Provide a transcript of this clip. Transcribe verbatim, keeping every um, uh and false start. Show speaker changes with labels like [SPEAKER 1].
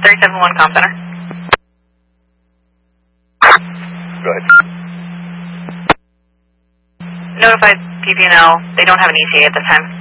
[SPEAKER 1] three seven one comm center.
[SPEAKER 2] Go ahead.
[SPEAKER 1] Notified P P and L. They don't have an E T A at this time.